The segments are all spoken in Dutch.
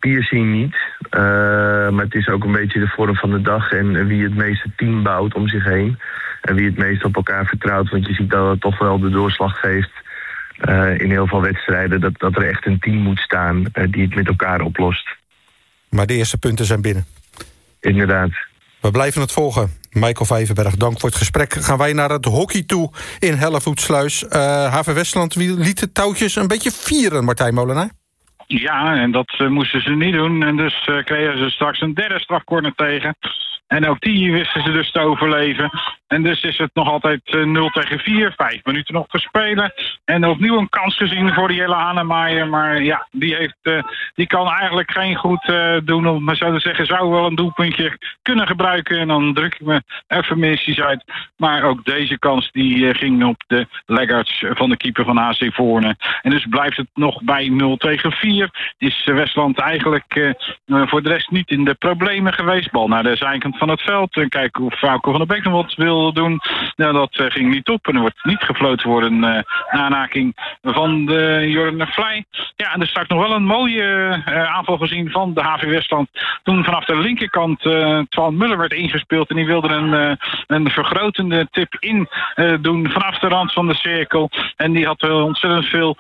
papier zien niet. Maar het is ook een beetje de vorm van de dag en wie het meeste team bouwt om zich heen. En wie het meest op elkaar vertrouwt. Want je ziet dat het toch wel de doorslag geeft in heel veel wedstrijden. Dat er echt een team moet staan die het met elkaar oplost. Maar de eerste punten zijn binnen. Inderdaad. We blijven het volgen. Michael Vijverberg, dank voor het gesprek. Gaan wij naar het hockey toe in Hellevoetsluis. HV Westland liet de touwtjes een beetje vieren, Martijn Molenaar. Ja, en dat moesten ze niet doen. En dus kregen ze straks een derde strafcorner tegen. En ook die wisten ze dus te overleven. En dus is het nog altijd 0-4. 5 minuten nog te spelen. En opnieuw een kans gezien voor die hele Hanemeyer. Maar ja, die kan eigenlijk geen goed doen. Om maar zo te zeggen, zou wel een doelpuntje kunnen gebruiken. En dan druk ik me eufemistisch uit. Maar ook deze kans die ging op de laggards van de keeper van HC Voorne. En dus blijft het nog bij 0-4. Is Westland eigenlijk voor de rest niet in de problemen geweest. Bal naar de zijkant van het veld. En kijken of Fauco van der Beek nog wat wil doen. Nou, dat ging niet op. En er wordt niet gefloten voor een aanraking van de Jordan Vlei. Ja, en er staat nog wel een mooie aanval gezien van de HV Westland. Toen vanaf de linkerkant Twan Muller werd ingespeeld. En die wilde een vergrotende tip in doen vanaf de rand van de cirkel. En die had ontzettend veel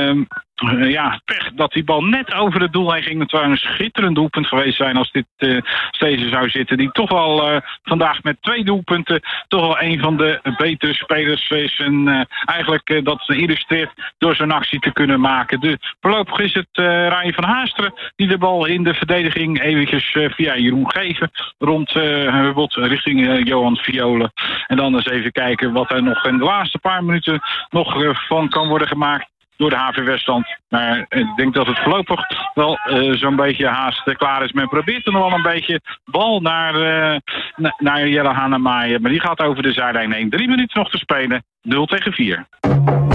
pech dat die bal net over het doel heen ging. Het zou een schitterend doelpunt geweest zijn als deze zou zitten. Die toch wel vandaag met 2 doelpunten toch wel een van de betere spelers is. En eigenlijk dat illustreert door zo'n actie te kunnen maken. Voorlopig is het Ryan van Haasteren die de bal in de verdediging eventjes via Jeroen Geven rond Hubbelt richting Johan Violen. En dan eens even kijken wat er nog in de laatste paar minuten nog van kan worden gemaakt door de HV Westland. Maar ik denk dat het voorlopig wel zo'n beetje haast klaar is. Men probeert er nog wel een beetje bal naar Jelle Hanemeyer. Maar die gaat over de zijlijn heen. 3 minuten nog te spelen. 0-4.